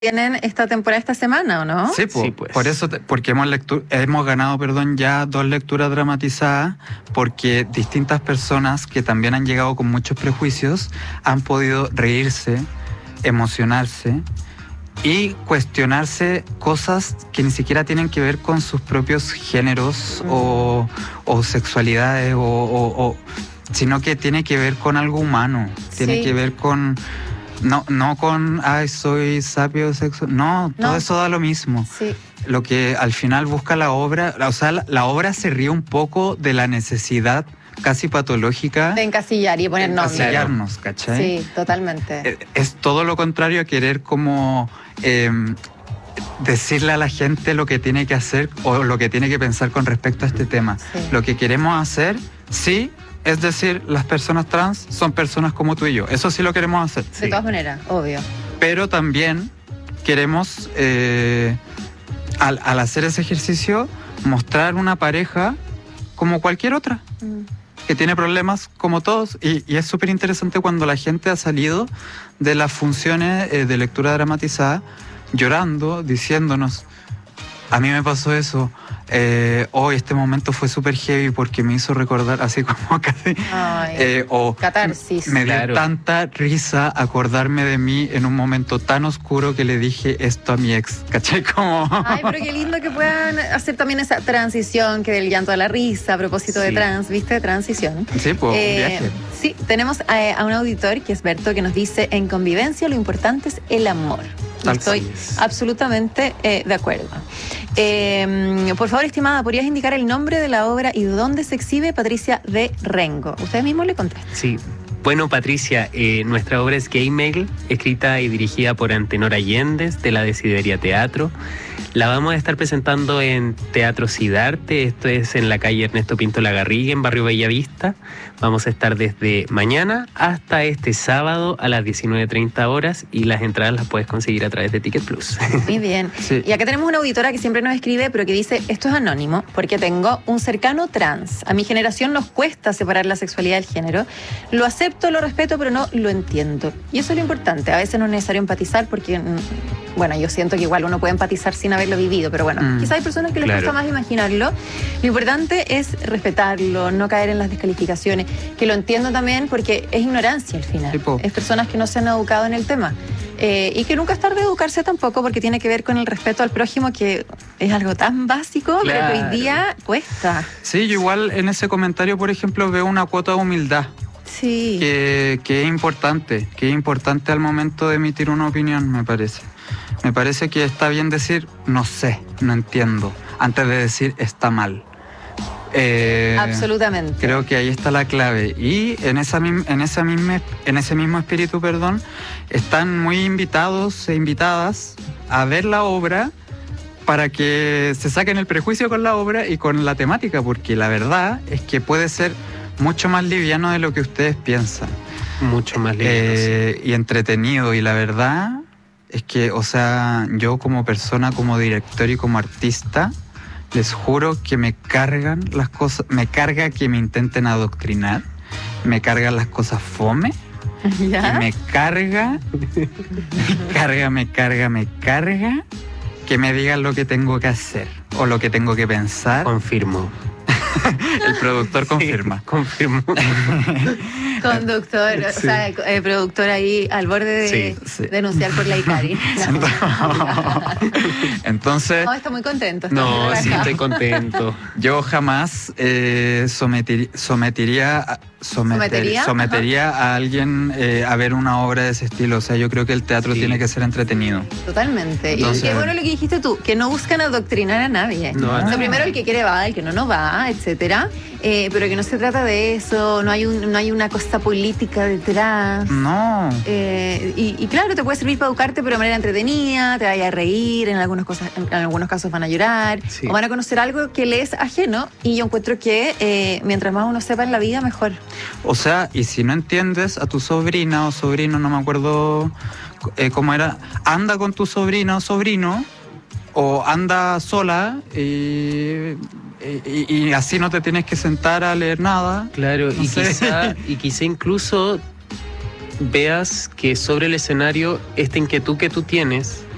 tienen esta temporada esta semana, ¿o no? Sí, pues. Por eso, porque hemos ganado, ya 2 lecturas dramatizadas, porque distintas personas que también han llegado con muchos prejuicios han podido reírse, emocionarse y cuestionarse cosas que ni siquiera tienen que ver con sus propios géneros o sexualidades, sino que tiene que ver con algo humano, tiene que ver con... No con, soy sapio sexual. No, todo eso da lo mismo. Sí. Lo que al final busca la obra, la obra se ríe un poco de la necesidad casi patológica de encasillar y poner nombres. De encasillarnos, ¿cachai? Sí, totalmente. Es todo lo contrario a querer como decirle a la gente lo que tiene que hacer o lo que tiene que pensar con respecto a este tema. Sí. Lo que queremos hacer, sí, es decir, las personas trans son personas como tú y yo. Eso sí lo queremos hacer. De todas maneras, obvio. Pero también queremos, al hacer ese ejercicio, mostrar una pareja como cualquier otra, que tiene problemas como todos. Y es súper interesante cuando la gente ha salido de las funciones de lectura dramatizada llorando, diciéndonos: a mí me pasó eso. Hoy este momento fue súper heavy porque me hizo recordar, así como casi... catarsis. Me dio tanta risa acordarme de mí en un momento tan oscuro que le dije esto a mi ex. ¿Cachai? Como... Ay, pero qué lindo que puedan hacer también esa transición, que del llanto a la risa, a propósito de trans, ¿viste? Transición. Sí, pues, un viaje. Sí, tenemos a un auditor, que es Berto, que nos dice: en convivencia lo importante es el amor. Estoy absolutamente de acuerdo. Por favor, estimada, ¿podrías indicar el nombre de la obra y dónde se exhibe? Patricia de Rengo. Usted mismo le contesta. Sí. Bueno, Patricia, nuestra obra es Gay Mail, escrita y dirigida por Antenor Allendez, de la Desideria Teatro. La vamos a estar presentando en Teatro Sidarte, esto es en la calle Ernesto Pinto Lagarrigue, en Barrio Bellavista. Vamos a estar desde mañana hasta este sábado a las 19:30 horas, y las entradas las puedes conseguir a través de Ticket Plus. Muy bien. Sí. Y acá tenemos una auditora que siempre nos escribe, pero que dice: esto es anónimo porque tengo un cercano trans. A mi generación nos cuesta separar la sexualidad del género. Lo acepto, lo respeto, pero no lo entiendo. Y eso es lo importante. A veces no es necesario empatizar porque... Bueno, yo siento que igual uno puede empatizar sin haberlo vivido, pero bueno, quizás hay personas que les cuesta más imaginarlo. Lo importante es respetarlo, no caer en las descalificaciones, que lo entiendo también porque es ignorancia al final. Es personas que no se han educado en el tema. Y que nunca es tarde de educarse tampoco, porque tiene que ver con el respeto al prójimo, que es algo tan básico, pero que hoy día cuesta. Sí, yo igual en ese comentario, por ejemplo, veo una cuota de humildad. Sí. Que es importante al momento de emitir una opinión, me parece. Me parece que está bien decir no sé, no entiendo, antes de decir está mal. Absolutamente. Creo que ahí está la clave. Y en ese mismo espíritu, están muy invitados e invitadas a ver la obra para que se saquen el prejuicio con la obra y con la temática, porque la verdad es que puede ser mucho más liviano de lo que ustedes piensan. Mucho más liviano. Y entretenido. Y la verdad es que, yo como persona, como director y como artista, les juro que me cargan las cosas, me carga que me intenten adoctrinar, me cargan las cosas fome, ¿ya? Y me carga que me digan lo que tengo que hacer o lo que tengo que pensar. Confirmo. El productor confirma. Sí, confirmo. Conductor, sí. Productor ahí al borde de denunciar por la Icari. Entonces... No, está muy contento. No, sí, estoy contento. Yo jamás sometería a alguien a ver una obra de ese estilo. Yo creo que el teatro tiene que ser entretenido. Totalmente. Entonces, y qué bueno lo que dijiste tú, que no buscan adoctrinar a nadie. No. Primero el que quiere va, el que no va, etcétera. Pero que no se trata de eso, no hay una cosa política detrás. No. Y claro, te puede servir para educarte, pero de manera entretenida, te vaya a reír, en algunos casos van a llorar, o van a conocer algo que le es ajeno, y yo encuentro que mientras más uno sepa en la vida, mejor. Y si no entiendes a tu sobrina o sobrino, no me acuerdo cómo era, anda con tu sobrina o sobrino, o anda sola y así no te tienes que sentar a leer nada. Claro, no sé. quizá incluso veas que sobre el escenario esta inquietud que tú tienes